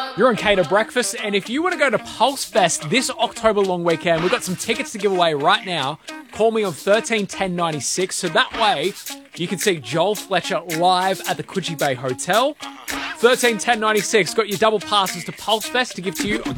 You're on Cater Breakfast, and if you want to go to Pulse Fest this October long weekend, we've got some tickets to give away right now. Call me on 13 10 96, so that way you can see Joel Fletcher live at the Coogee Bay Hotel. 13 10 96, got your double passes to Pulse Fest to give to you on